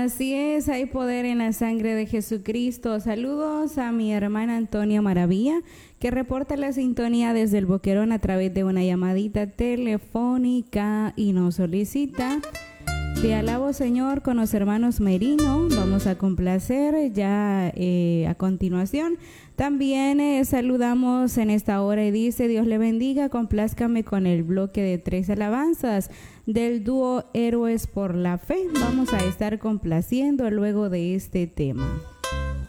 Así es, hay poder en la sangre de Jesucristo. Saludos a mi hermana Antonia Maravilla, que reporta la sintonía desde el Boquerón a través de una llamadita telefónica y nos solicita: te alabo, Señor, con los hermanos Merino. Vamos a complacer ya a continuación. También saludamos en esta hora y dice: Dios le bendiga, complázcame con el bloque de 3 alabanzas del dúo Héroes por la Fe. Vamos a estar complaciendo luego de este tema.